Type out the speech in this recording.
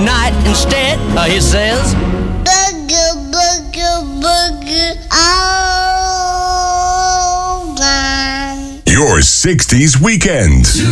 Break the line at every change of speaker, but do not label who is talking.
night instead, he says.
Boogie, boogie, boogie, all night.
Your 60s weekend.